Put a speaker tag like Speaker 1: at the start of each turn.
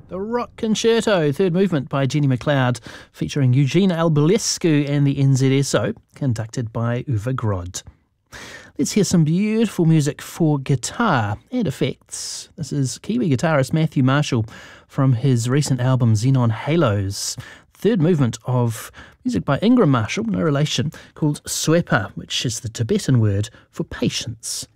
Speaker 1: The Rock Concerto, third movement by Jenny McLeod, featuring Eugene Albulescu and the NZSO, conducted by Uwe Grod. Let's hear some beautiful music for guitar and effects. This is Kiwi guitarist Matthew Marshall from his recent album Xenon Halos. Third movement of music by Ingram Marshall, no relation, called Swepa, which is the Tibetan word for patience.